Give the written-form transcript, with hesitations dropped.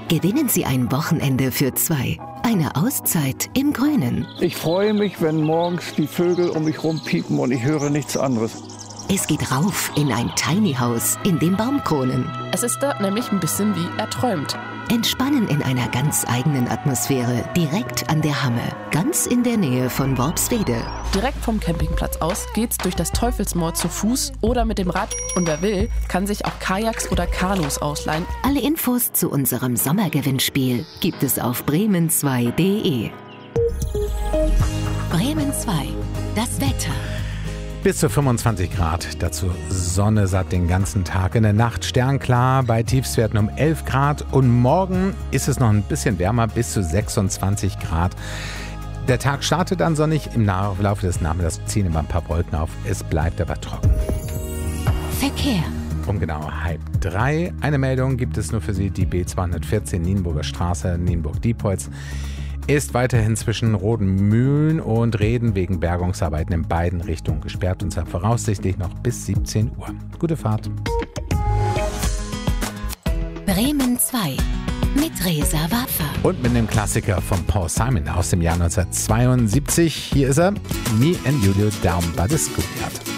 Gewinnen Sie ein Wochenende für 2. Eine Auszeit im Grünen. Ich freue mich, wenn morgens die Vögel um mich rumpiepen und ich höre nichts anderes. Es geht rauf in ein Tiny House in den Baumkronen. Es ist dort nämlich ein bisschen wie erträumt. Entspannen in einer ganz eigenen Atmosphäre, direkt an der Hamme, ganz in der Nähe von Worpswede. Direkt vom Campingplatz aus geht's durch das Teufelsmoor zu Fuß oder mit dem Rad. Und wer will, kann sich auch Kajaks oder Kanus ausleihen. Alle Infos zu unserem Sommergewinnspiel gibt es auf bremen2.de. Bremen 2, das Wetter. Bis zu 25 Grad, dazu Sonne satt den ganzen Tag. In der Nacht sternklar bei Tiefstwerten um 11 Grad und morgen ist es noch ein bisschen wärmer, bis zu 26 Grad. Der Tag startet dann sonnig, im Laufe des Nachmittags ziehen immer ein paar Wolken auf, es bleibt aber trocken. Verkehr. Um genau 2:30 eine Meldung gibt es nur für Sie, die B214 Nienburger Straße, Nienburg-Diepholz. Ist weiterhin zwischen Rodenmühlen und Reden wegen Bergungsarbeiten in beiden Richtungen gesperrt und zwar voraussichtlich noch bis 17 Uhr. Gute Fahrt. Bremen 2 mit Reza Waffer. Und mit dem Klassiker von Paul Simon aus dem Jahr 1972. Hier ist er, Me and Julio Down by the Schoolyard.